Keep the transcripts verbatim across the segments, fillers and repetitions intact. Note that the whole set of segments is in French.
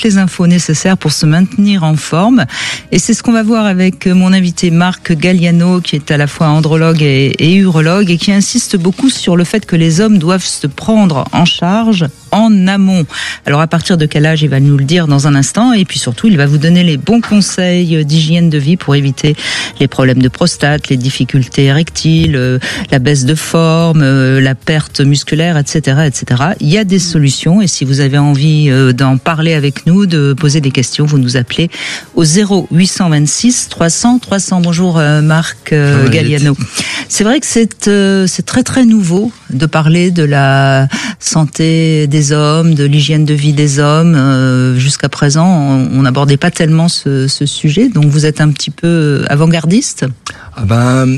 les infos nécessaires pour se maintenir en forme. Et c'est ce qu'on va voir avec mon invité Marc Galliano, qui est à la fois andrologue et, et urologue, et qui insiste beaucoup sur le fait que les hommes doivent se prendre en charge en amont. Alors à partir de quel âge, il va nous le dire dans un instant, et puis surtout il va vous donner les bons conseils d'hygiène de vie pour éviter les problèmes de prostate, les difficultés érectiles, euh, la baisse de forme, euh, la perte musculaire, et cetera, et cetera. Il y a des solutions, et si vous avez envie euh, d'en parler avec nous, de poser des questions, vous nous appelez au zéro huit cent vingt-six trois cents trois cents. Bonjour euh, Marc euh, oh, Galliano. C'est vrai que c'est euh, c'est très très nouveau de parler de la santé des hommes, de l'hygiène de vie des hommes. Euh, jusqu'à présent, on n'abordait pas tellement ce, ce sujet, donc vous êtes un petit peu avant-gardiste. Ah ben,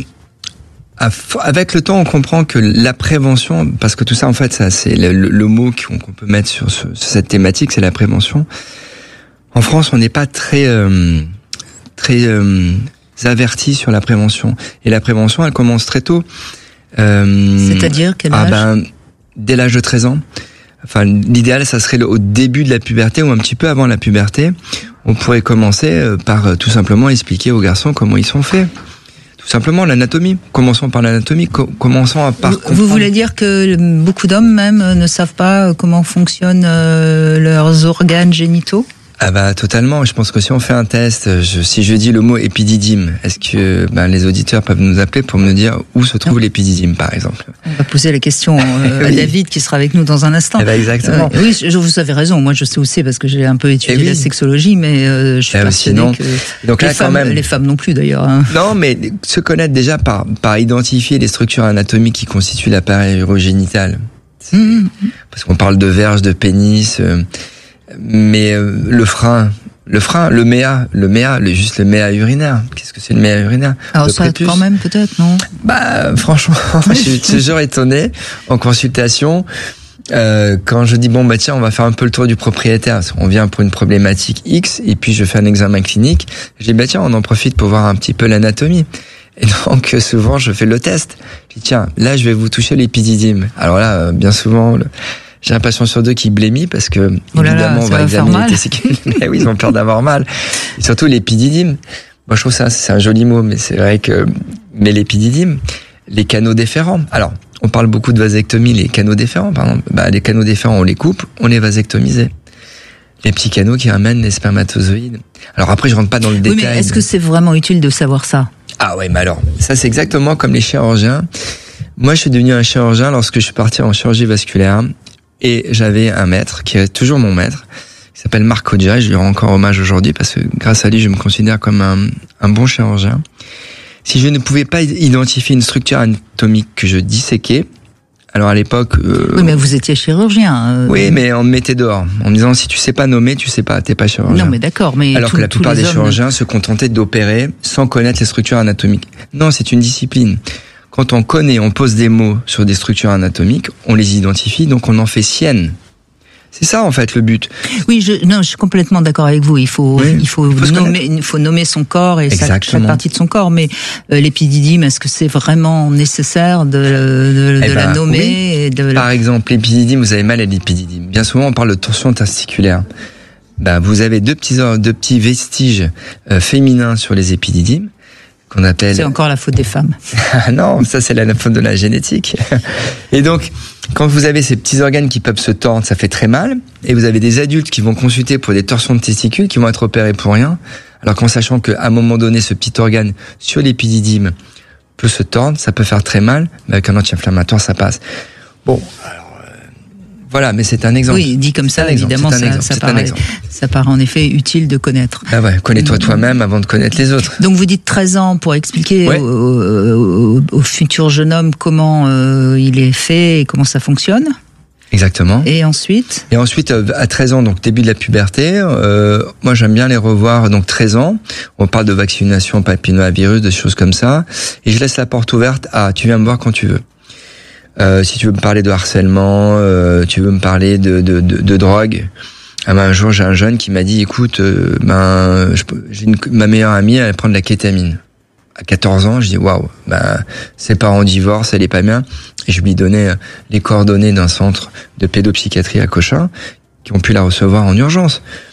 avec le temps, on comprend que la prévention, parce que tout ça, en fait, ça, c'est le, le, le mot qu'on, qu'on peut mettre sur, ce, sur cette thématique, c'est la prévention. En France, on n'est pas très euh, très euh, averti sur la prévention, et la prévention, elle commence très tôt. Euh, C'est-à-dire quel âge ? Ah ben, dès l'âge de treize ans. Enfin, l'idéal, ça serait au début de la puberté ou un petit peu avant la puberté. On pourrait commencer par tout simplement expliquer aux garçons comment ils sont faits. Tout simplement l'anatomie. Commençons par l'anatomie. Co- commençons par vous, comprendre. Vous voulez dire que beaucoup d'hommes même ne savent pas comment fonctionnent euh, leurs organes génitaux ? Ah bah totalement. Je pense que si on fait un test, je, si je dis le mot épididyme, est-ce que ben, les auditeurs peuvent nous appeler pour me dire où se trouve l'épididyme, par exemple ? On va poser la question euh, à oui. David qui sera avec nous dans un instant. Eh ben exactement. Euh, oui, je, vous avez raison. Moi, je sais où c'est parce que j'ai un peu étudié oui. la sexologie, mais euh, je suis eh persuadée sinon, que donc les, là, femmes, quand même... les femmes non plus d'ailleurs. Hein. Non, mais se connaître déjà par par identifier les structures anatomiques qui constituent l'appareil urogénital. Mmh. Parce qu'on parle de verge, de pénis, euh, mais euh, le frein. Le frein, le méa, le méa, le, juste le méa urinaire. Qu'est-ce que c'est le méa urinaire ? Alors le ça prépuce. quand même peut-être, non ? Bah franchement, je suis toujours étonné en consultation euh, quand je dis bon bah tiens on va faire un peu le tour du propriétaire. On vient pour une problématique X et puis je fais un examen clinique. Je dis bah tiens on en profite pour voir un petit peu l'anatomie. Et donc souvent je fais le test. Je dis tiens là je vais vous toucher l'épididyme. Alors là bien souvent le... j'ai un patient sur deux qui blémit parce que oh là évidemment là, on va, va examiner les testicules. Mais oui, ils ont peur d'avoir mal. Et surtout l'épididyme. Moi je trouve ça c'est un joli mot, mais c'est vrai que mais l'épididyme, les canaux déférents. Alors on parle beaucoup de vasectomie, les canaux déférents par exemple. Bah les canaux déférents on les coupe, on les vasectomise. Les petits canaux qui ramènent les spermatozoïdes. Alors après je rentre pas dans le oui, détail. Mais est-ce que c'est vraiment utile de savoir ça ? Ah ouais, mais alors ça c'est exactement comme les chirurgiens. Moi je suis devenu un chirurgien lorsque je suis parti en chirurgie vasculaire. Et j'avais un maître, qui est toujours mon maître, qui s'appelle Marc Coggia, je lui rends encore hommage aujourd'hui parce que grâce à lui, je me considère comme un, un bon chirurgien. Si je ne pouvais pas identifier une structure anatomique que je disséquais, alors à l'époque... Euh, oui, mais vous étiez chirurgien. Euh... Oui, mais on me mettait dehors, en me disant si tu sais pas nommer, tu sais pas, t'es pas chirurgien. Non, mais d'accord, mais... Alors tout, que la plupart des hommes... chirurgiens se contentaient d'opérer sans connaître les structures anatomiques. Non, c'est une discipline. Quand on connaît, on pose des mots sur des structures anatomiques, on les identifie, donc on en fait sienne. C'est ça en fait le but. Oui, je, non, je suis complètement d'accord avec vous. Il faut, oui, il faut, il faut nommer, il faut nommer son corps et chaque, chaque partie de son corps. Mais euh, l'épididyme, est-ce que c'est vraiment nécessaire de, de, eh de ben, la nommer oui. et de Par exemple, l'épididyme, vous avez mal à l'épididyme. Bien souvent, on parle de torsion testiculaire. Ben, vous avez deux petits, deux petits vestiges euh, féminins sur les épididymes. Qu'on appelle... C'est encore la faute des femmes. Ah non, ça c'est la faute de la génétique. Et donc, quand vous avez ces petits organes qui peuvent se tordre, ça fait très mal. Et vous avez des adultes qui vont consulter pour des torsions de testicules, qui vont être opérés pour rien. Alors qu'en sachant qu'à un moment donné, ce petit organe sur l'épididyme peut se tordre, ça peut faire très mal, mais avec un anti-inflammatoire, ça passe. Bon, alors... Voilà, mais c'est un exemple. Oui, dit comme ça, évidemment, ça, ça, paraît, ça paraît en effet utile de connaître. Ah ouais, connais-toi toi-même avant de connaître les autres. Donc vous dites treize ans pour expliquer ouais. au, au, au futur jeune homme comment euh, il est fait et comment ça fonctionne. Exactement. Et ensuite Et ensuite, à treize ans, donc début de la puberté, euh, moi j'aime bien les revoir, donc treize ans, on parle de vaccination, papillomavirus, de choses comme ça, et je laisse la porte ouverte à tu viens me voir quand tu veux. Euh, si tu veux me parler de harcèlement, euh, tu veux me parler de, de, de, de drogue. Ah ben, un jour, j'ai un jeune qui m'a dit, écoute, euh, ben, je, j'ai une, ma meilleure amie, elle prend de la kétamine. À quatorze ans, je dis, waouh, ben, ses parents divorcent, elle est pas bien. Et je lui donnais les coordonnées d'un centre de pédopsychiatrie à Cochin, qui ont pu la recevoir en urgence.